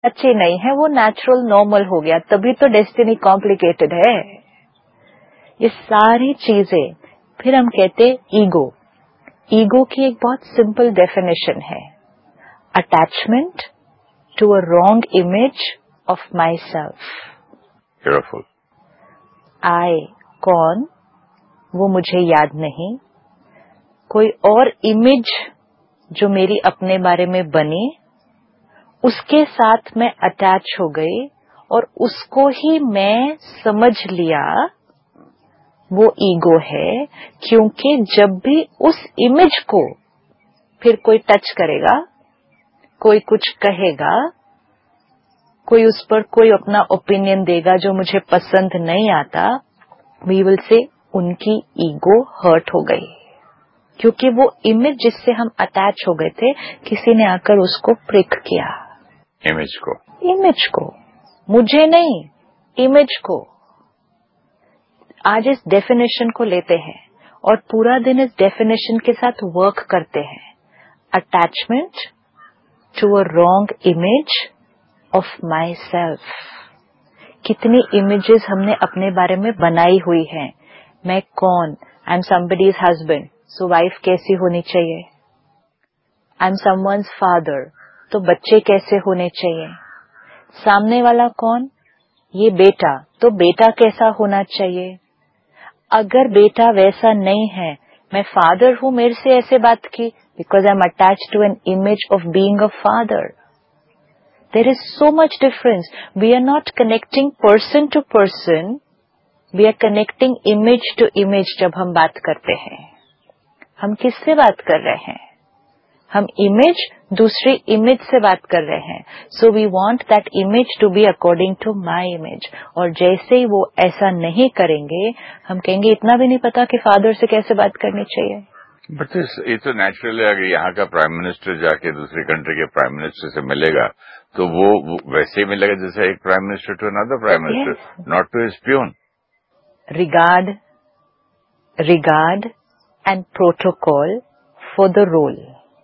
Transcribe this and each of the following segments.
अच्छी नहीं है, वो नेचुरल नॉर्मल हो गया, तभी तो डेस्टिनी कॉम्प्लिकेटेड है। ये सारी चीजें फिर हम कहते ईगो। ईगो की एक बहुत सिंपल डेफिनेशन है, attachment to a wrong image of my self. Beautiful. आई कौन, वो मुझे याद नहीं, कोई और इमेज जो मेरी अपने बारे में बनी, उसके साथ मैं अटैच हो गई और उसको ही मैं समझ लिया, वो ईगो है। क्योंकि जब भी उस इमेज को फिर कोई टच करेगा, कोई कुछ कहेगा, कोई उस पर कोई अपना ओपिनियन देगा जो मुझे पसंद नहीं आता, वी विल से उनकी ईगो हर्ट हो गई, क्योंकि वो इमेज जिससे हम अटैच हो गए थे, किसी ने आकर उसको प्रिक किया। इमेज को, मुझे नहीं, इमेज को। आज इस डेफिनेशन को लेते हैं और पूरा दिन इस डेफिनेशन के साथ वर्क करते हैं, attachment to a wrong image of my self. कितनी इमेजेस हमने अपने बारे में बनाई हुई हैं। मैं कौन, I am somebody's husband, so wife कैसी होनी चाहिए। आई एम समवन्स फादर, तो बच्चे कैसे होने चाहिए। सामने वाला कौन, ये बेटा, तो बेटा कैसा होना चाहिए। अगर बेटा वैसा नहीं है, मैं फादर हूं, मेरे से ऐसे बात की, because I am attached to an image of being a father. There is so much difference. We are not connecting person to person, we are connecting image to image. जब हम बात करते हैं, हम किससे बात कर रहे हैं, हम इमेज, दूसरी इमेज से बात कर रहे हैं। So we want that image to be according to my image. और जैसे ही वो ऐसा नहीं करेंगे, हम कहेंगे इतना भी नहीं पता कि फादर से कैसे बात करनी चाहिए। बट ये तो नेचुरली, अगर यहाँ का प्राइम मिनिस्टर जाके दूसरी कंट्री के प्राइम मिनिस्टर से मिलेगा, तो वो वैसे ही मिलेगा जैसे एक prime minister to another prime minister, not to his peon. Regard and protocol for the role.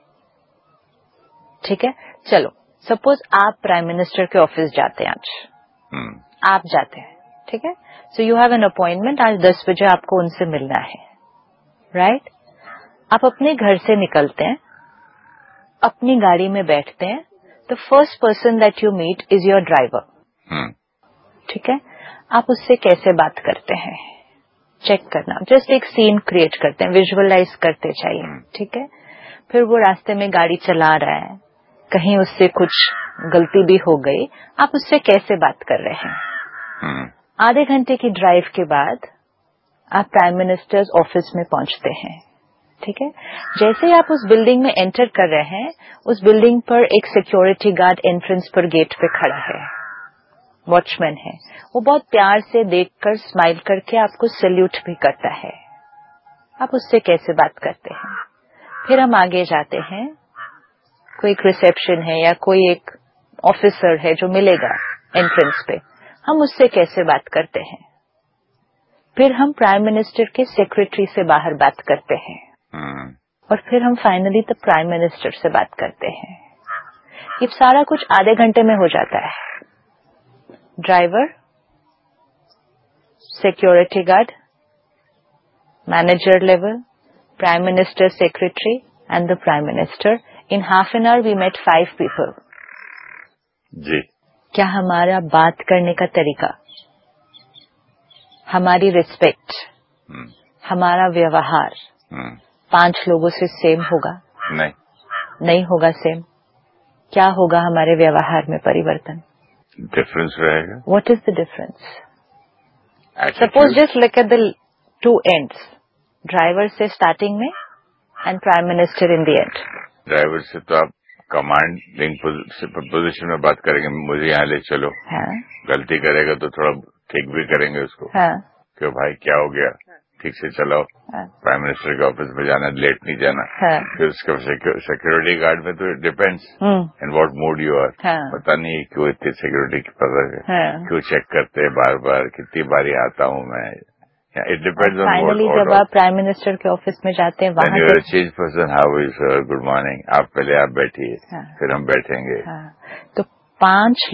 ठीक है, चलो सपोज आप प्राइम मिनिस्टर के ऑफिस जाते हैं आज, आप जाते हैं, ठीक है। So you have an appointment, आज 10 बजे आपको उनसे मिलना है, राइट। आप अपने घर से निकलते हैं, अपनी गाड़ी में बैठते हैं, the first person that you meet is your driver, ठीक है। आप उससे कैसे बात करते हैं, चेक करना, जस्ट एक सीन क्रिएट करते हैं, विजुअलाइज करते चाहिए, ठीक है। फिर वो रास्ते में गाड़ी चला रहा है, कहीं उससे कुछ गलती भी हो गई, आप उससे कैसे बात कर रहे हैं। आधे घंटे की ड्राइव के बाद आप प्राइम मिनिस्टर्स ऑफिस में पहुंचते हैं, ठीक है। जैसे ही आप उस बिल्डिंग में एंटर कर रहे हैं, उस बिल्डिंग पर एक सिक्योरिटी गार्ड एंट्रेंस पर गेट पे खड़ा है, वॉचमैन है। वो बहुत प्यार से देखकर स्माइल करके आपको सैल्यूट भी करता है। आप उससे कैसे बात करते हैं। फिर हम आगे जाते हैं, कोई एक रिसेप्शन है या कोई एक ऑफिसर है जो मिलेगा एंट्रेंस पे, हम उससे कैसे बात करते हैं। फिर हम प्राइम मिनिस्टर के सेक्रेटरी से बाहर बात करते हैं, और फिर हम फाइनली द प्राइम मिनिस्टर से बात करते हैं। ये सारा कुछ आधे घंटे में हो जाता है। Driver, security guard, manager level, prime minister secretary and the prime minister. In half an hour we met 5 people. जी। क्या हमारा बात करने का तरीका, हमारी रिस्पेक्ट, हमारा व्यवहार 5 लोगों से सेम होगा? नहीं होगा सेम। क्या होगा हमारे व्यवहार में परिवर्तन? डिफरेंस रहेगा। What is the difference? Suppose just look at the 2 ends. Driver से स्टार्टिंग में and prime minister in the end. Driver से तो आप कमांडिंग पोजीशन में बात करेंगे, मुझे यहाँ ले चलो। हाँ। गलती करेगा तो थोड़ा ठीक भी करेंगे उसको। हाँ। क्यों भाई क्या हो गया, ठीक से चलाओ। हाँ। प्राइम मिनिस्टर के ऑफिस में जाना, लेट नहीं जाना। हाँ। फिर उसका सिक्योरिटी गार्ड में तो depends in what mood you are. पता नहीं क्यों इतनी सिक्योरिटी पता है, क्यों चेक करते हैं बार बार, कितनी बारी आता हूँ मैं। It depends on फाइनली जब आप प्राइम मिनिस्टर के ऑफिस में जाते हैं, वहाँ पे चीज person, how is sir, good morning, आप पहले आप बैठिए। फिर हम बैठेंगे। तो 5